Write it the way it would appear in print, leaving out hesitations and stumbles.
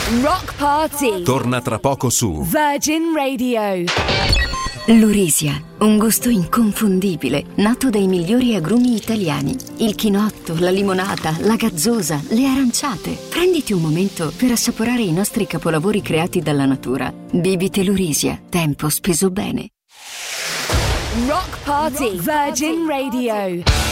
Rock Party. Torna tra poco su Virgin Radio. Lurisia, un gusto inconfondibile, nato dai migliori agrumi italiani. Il chinotto, la limonata, la gazzosa, le aranciate. Prenditi un momento per assaporare i nostri capolavori creati dalla natura. Bibite Lurisia, tempo speso bene. Rock Party. Virgin Radio.